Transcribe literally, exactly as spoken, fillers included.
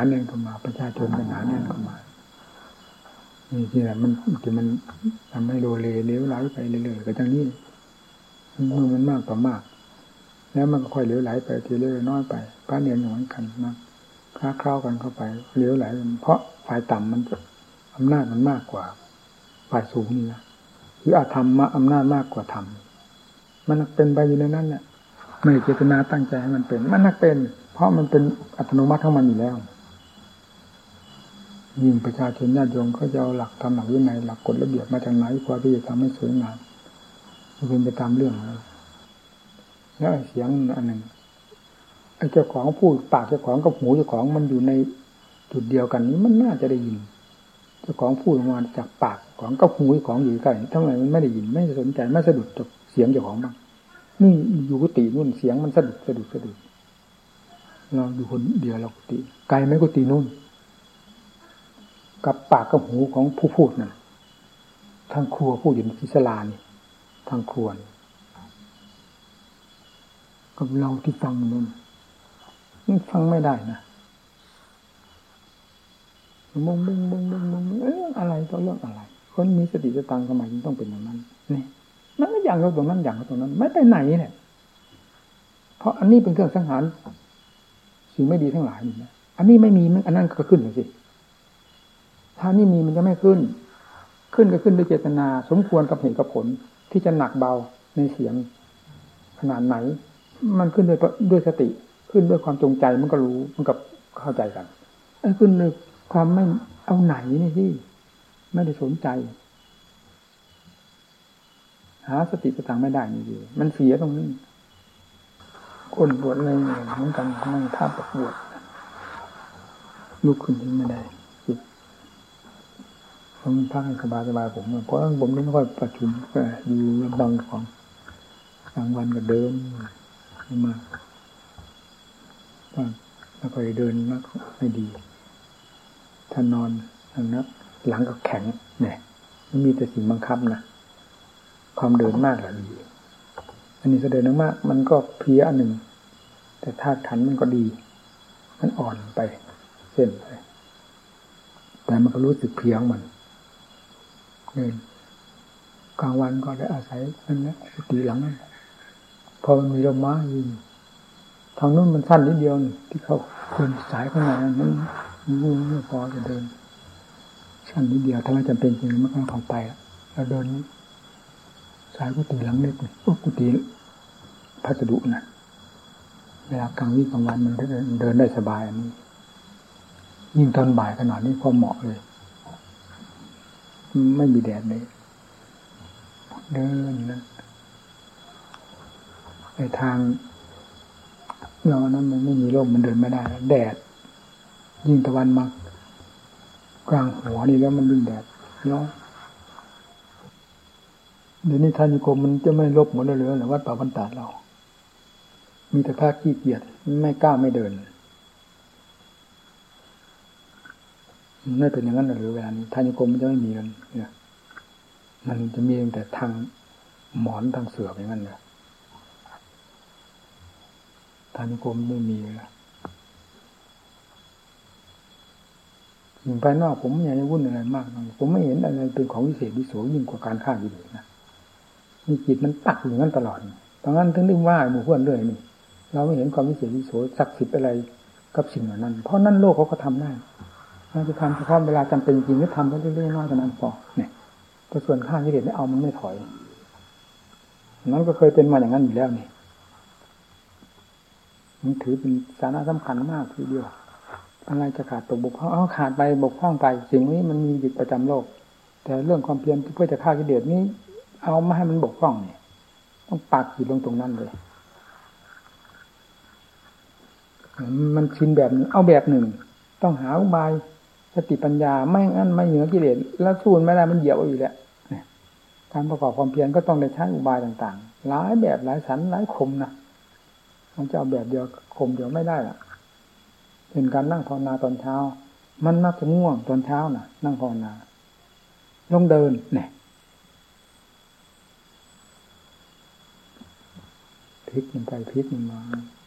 แน่นเข้ามาประชาชนก็หนาแน่นเข้ามานี่ที่แหละมันที่มันทำให้โลเลเลี้ยวไหลไปเรื่อยๆก็จังนี้เมื่อมันมากต่อมากแล้วมันก็ค่อยเลี้ยวไหลไปทีเรื่อยน้อยไปพระเนียนเหมือนกันนะค้าคล้ากันเข้าไปเลี้ยวไหลเพราะฝ่ายต่ำมันอำนาจมันมากกว่าฝ่ายสูงนี่นะคืออาธรรมมาอำนาจมากกว่าธรรมมันเป็นไปอยู่ในนั้นเนี่ยไม่เจตนาตั้งใจให้มันเป็นมันนักเป็นเพราะมันเป็นอัตโนมัติของมันอยู่แล้วยิ่งประชาชนญาติโยมเขาจะเอาหลักธรรมหลักวินัยหลักกฎระเบียบมาจากไหนพอที่จะทำให้สวยงามมันเป็นไปตามเรื่องแล้วแล้วเสียงอันหนึ่งไอ้เจ้าของพูดปากเจ้าของกับหูเจ้าของมันอยู่ในจุดเดียวกันนี้มันน่าจะได้ยินเจ้าของพูดออกมาจากปากของกับหูของอยู่ใกล้ทำไมมันไม่ได้ยินไม่สนใจไม่สะดุดกับเสียงเจ้าของบ้างนี่อยู่กุฏินู่นเสียงมันสะดุดสะดุดสะดุดเราอยู่คนเดียวเรากุฏิไกลไหมกุฏินู่นกับปากกับหูของผู้พูดนั่นทางครัวพูดอยู่ที่ศาลานี่ทางครัวกับเราที่ฟังนู่นนี่ฟังไม่ได้นะมงมงมงมงมงเอ๊ะอะไรต่อเรื่องอะไรคนมีสติสตังค์สมัยนี้ต้องเป็นอย่างนั้นนี่มันก็อย่างเราตรงนั้นอย่างเราตรงนั้นไม่ไปไหนเนี่ยเพราะอันนี้เป็นเครื่องสังหารสิ่งไม่ดีทั้งหลายนี่นะอันนี้ไม่มีอันนั้นก็ขึ้นสิถ้านี่มีมันจะไม่ขึ้นขึ้นก็ขึ้นด้วยเจตนาสมควรกับเหตุกับผลที่จะหนักเบาในเสียงขนาดไหนมันขึ้นด้วยด้วยสติขึ้นด้วยความจงใจมันก็รู้มันกับเข้าใจกันไอ้ขึ้นด้วยความไม่เอาไหนนี่ที่ไม่ได้สนใจหาสติสตังไม่ได้นี่ดีมันเสียตรงนี้คนบวชอะไรเหมือนกันนั่งท่าประบวชลุกขึ้นไม่ได้จิตผมพักให้สบายสบายผมเพราะผมไม่ค่อยประชุมก็อยู่ลำดังของกลางวันก็เดินมาแล้วก็เดินมากไม่ดีถ้านอนทางนั้นหลังก็แข็งเนี่ยมันมีแต่สิ่งบังคับนะความเดินมากแหละดีอันนี้ก็เดินมากมันก็เพี้ยอันหนึ่งแต่ธาตุขันธ์มันก็ดีมันอ่อนไปเส้นไปแต่มันก็รู้สึกเพียงมันเดินกลางวันก็ได้อาศัยนั่นแหละสติหลังนั่นพอมันมีลมมายิงทางนู้นมันสั้นนิดเดียวที่เขาคนสายข้างในนั้นมันไม่พอจะเดินสั้นนิดเดียวถ้าไม่จำเป็นจริงมันก็เข้าไปแล้วเดินสายกุฏิหลังเล็กกุฏิพัสดุนะเวลากลางวี่กลางวันมันเดินได้สบายอันนี้ยิ่งตอนบ่ายขนาดนี้พอเหมาะเลยไม่มีแดดเลยเดินนะในทางเรานั้นมันไม่มีร่มมันเดินไม่ได้แดดยิ่งตะวันมากลางหัวนี่แล้วมันยิ่งแดดร้อนเดี๋ยวนี้ทานิคมมันจะไม่ลบหมดเลยหรือวัดป่าบรรดาเรามีแต่พระขี้เกียจไม่กล้าไม่เดินไม่เป็นอย่างนั้นหรือเวลานี้ทานิคมมันจะไม่มีกันเนี่ยมันจะมีแต่ทางหมอนทางเสื่ออย่างนั้นเลยทานิคมไม่มีแล้วสิ่งภายนอกผมไม่อยากจะวุ่นอะไรมากผมไม่เห็นอะไรเป็นของวิเศษวิโสยิ่งกว่าการฆ่ากิเลสนะมีจิตมันตักอยู่งั้นตลอดเพราะงั้นถึงได้ว่าหมู่เพื่อนเรื่อยนี่เราไม่เห็นความวิเศษวิโสศักดิ์สิทธิ์อะไรกับสิ่งเหล่านั้นเพราะนั่นโลกเขาก็ทำได้เราจะทำเฉพาะเวลาจำเป็นจริงก็ทำไปเรื่อยๆน้อยเท่านั้นพอเนี่ยแต่ส่วนฆ่ากิเลสไม่เอามันไม่ถอยนั้นก็เคยเป็นมาอย่างนั้นอยู่แล้วนี่มันถือเป็นสาระสำคัญมากทีเดียวอะไรจะขาดตกบกพร่องเอาขาดไปบกพร่องไปสิ่งนี้มันมีอยู่ประจำโลกแต่เรื่องความเพียรเพื่อจะฆ่ากิเลสนี้เอามาให้มันบกพร่องเนี่ยต้องปักอยู่ลงตรงนั้นเลยมันชินแบบนึงเอาแบบหนึ่งต้องหาอุบายสติปัญญาไม่งั้นไม่เหนือกิเลสแล้วสู้ไม่ได้มันเหยียบเอาอยู่แล้วการประกอบความเพียรก็ต้องได้ใช้อุบายต่างๆหลายแบบหลายสันหลายคมนะมันจะเอาแบบเดียวคมเดียวไม่ได้ล่ะเป็นการนั่งภาวนาตอนเช้ามันมักจะง่วงตอนเช้าน่ะนั่งภาวนาลงเดินเนี่ยพลิกมันไปพลิกมันมา